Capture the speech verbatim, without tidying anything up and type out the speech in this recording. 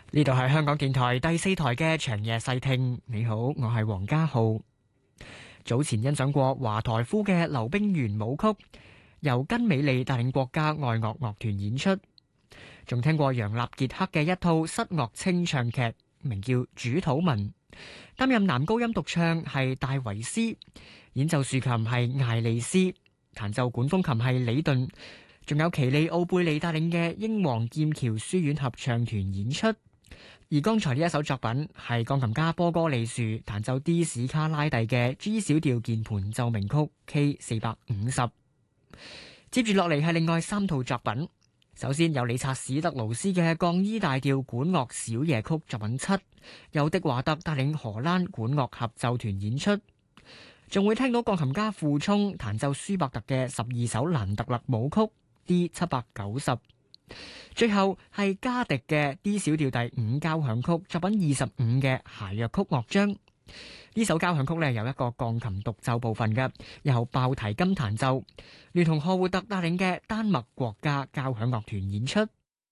呢度係香港電台第四台嘅長夜細聽。你好，我係黃家浩。早前欣賞過華台夫嘅《溜冰圓舞曲》，由根美利帶領國家愛樂樂團演出，仲聽過楊立傑克嘅一套室樂清唱劇，名叫《主禱文》。擔任男高音獨唱係戴維斯，演奏豎琴係艾利斯，彈奏管風琴係李頓，仲有奇利奧貝利帶領嘅英皇劍橋書院合唱團演出。而剛才呢一首作品係鋼琴家波哥利樹彈奏 D 史卡拉蒂嘅 G 小調鍵盤奏鳴曲 K 四百五十。接住落嚟係另外三套作品，首先有理察史特勞斯嘅降 E 大調管樂小夜曲作品七，由迪華特帶領荷蘭管樂合奏團演出，仲會聽到鋼琴家傅聰彈奏舒伯特嘅十二首蘭特勒舞曲 D 七百九十。最後係加迪嘅 D 小調第五交響曲作品二十五嘅諧謔曲樂章。呢首交響曲呢有一個鋼琴獨奏部分嘅，由鮑提金彈奏，聯同賀活特帶領嘅丹麥國家交響樂團演出。